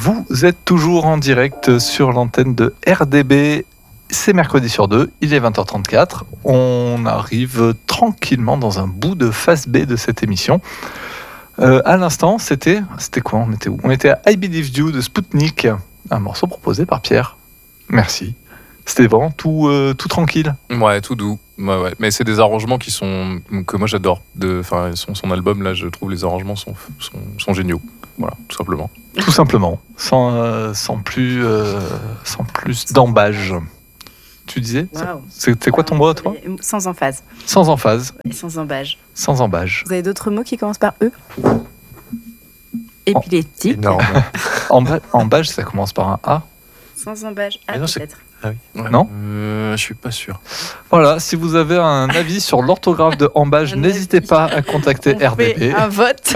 Vous êtes toujours en direct sur l'antenne de RDB. C'est mercredi sur 2, il est 20h34. On arrive tranquillement dans un bout de phase B de cette émission. À l'instant, c'était quoi ? On était où ? On était à I Believe You de Spoutnik, un morceau proposé par Pierre. Merci. C'était vraiment tout tranquille. Ouais, tout doux. Ouais. Mais c'est des arrangements que moi j'adore. Son album, là, je trouve les arrangements sont géniaux. Voilà, tout simplement. Tout simplement, sans plus d'embâge. Tu disais ? Wow. C'était quoi ton mot à toi ? Sans emphase. Sans emphase. Et sans embâge. Sans embâge. Vous avez d'autres mots qui commencent par E ? Épileptique. Énorme. Embâge, ça commence par un A. Sans embâge. Ah, non, peut-être. Ah oui. Ouais. Non ? Je suis pas sûr. Voilà, si vous avez un avis sur l'orthographe de embâge, Un n'hésitez avis. pas à contacter On RDB. fait un vote.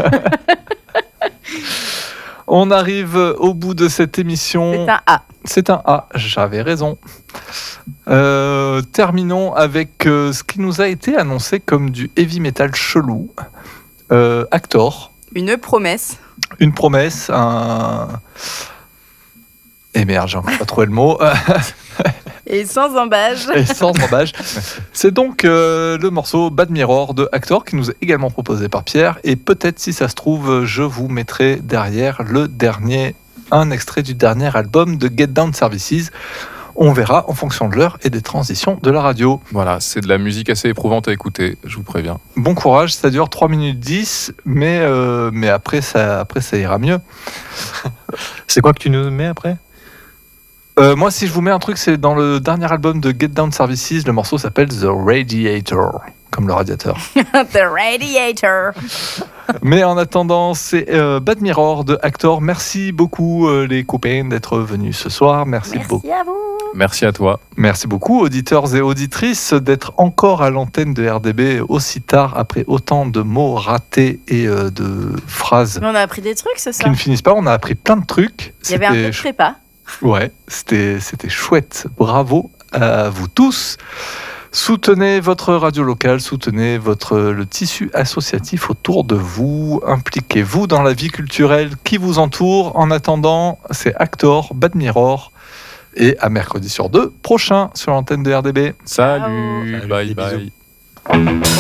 On arrive au bout de cette émission. C'est un A. C'est un A, j'avais raison. Terminons avec ce qui nous a été annoncé comme du heavy metal chelou. Actor, Une promesse. une promesse, Et merde, j'ai encore pas trouvé le mot. Et sans embâge. Et sans embâge. C'est donc le morceau Bad Mirror de Actor qui nous est également proposé par Pierre. Et peut-être, si ça se trouve, je vous mettrai derrière un extrait du dernier album de Get Down Services. On verra en fonction de l'heure et des transitions de la radio. Voilà, c'est de la musique assez éprouvante à écouter, je vous préviens. Bon courage, ça dure 3 minutes 10, mais après ça ira mieux. C'est quoi que tu nous mets après ? Moi, si je vous mets un truc, c'est dans le dernier album de Get Down Services, le morceau s'appelle The Radiator, comme le radiateur. The Radiator. Mais en attendant, c'est Bad Mirror de Actor. Merci beaucoup les copains d'être venus ce soir. Merci beaucoup. Merci à vous. Merci à toi. Merci beaucoup, auditeurs et auditrices, d'être encore à l'antenne de RDB aussi tard, après autant de mots ratés et de phrases Mais on a appris des trucs ce qui soir. ne finissent pas. On a appris plein de trucs. Il y avait un peu de prépa. Ouais, c'était chouette. Bravo à vous tous. Soutenez votre radio locale, soutenez le tissu associatif autour de vous. Impliquez-vous dans la vie culturelle qui vous entoure. En attendant, c'est Actor, Bad Mirror. Et à mercredi sur 2 prochain sur l'antenne de RDB. Salut, Ciao. bye Des bye. bisous.